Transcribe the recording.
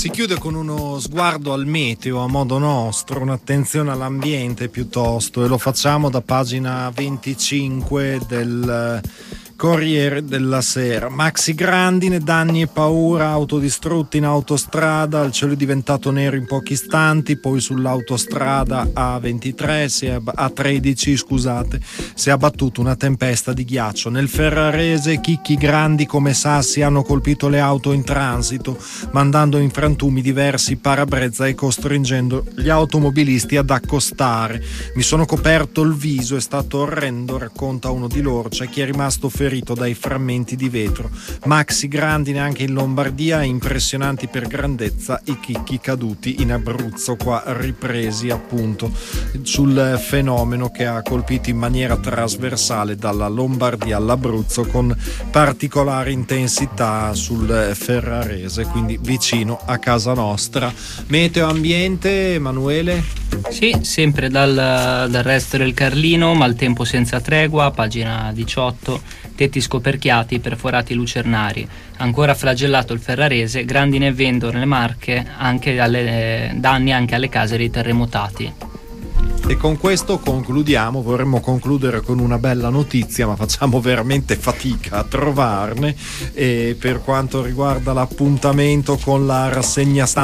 Si chiude con uno sguardo al meteo a modo nostro, un'attenzione all'ambiente piuttosto, e lo facciamo da pagina 25 del Corriere della Sera. Maxi grandine, danni e paura, auto distrutte in autostrada, il cielo è diventato nero in pochi istanti, poi sull'autostrada A13 si è abbattuta una tempesta di ghiaccio. Nel Ferrarese chicchi grandi come sassi hanno colpito le auto in transito, mandando in frantumi diversi parabrezza e costringendo gli automobilisti ad accostare. Mi sono coperto il viso, è stato orrendo, racconta uno di loro. C'è chi è rimasto ferito dai frammenti di vetro. Maxi grandine anche in Lombardia, impressionanti per grandezza i chicchi caduti in Abruzzo, qua ripresi appunto sul fenomeno che ha colpito in maniera trasversale dalla Lombardia all'Abruzzo, con particolare intensità sul Ferrarese, quindi vicino a casa nostra. Meteo ambiente, Emanuele? Sì, sempre dal resto del Carlino, maltempo senza tregua, pagina 18, tetti scoperchiati, perforati lucernari. Ancora flagellato il Ferrarese, grandine e vento nelle Marche, danni anche alle case dei terremotati. E con questo concludiamo. Vorremmo concludere con una bella notizia, ma facciamo veramente fatica a trovarne, e per quanto riguarda l'appuntamento con la rassegna stampa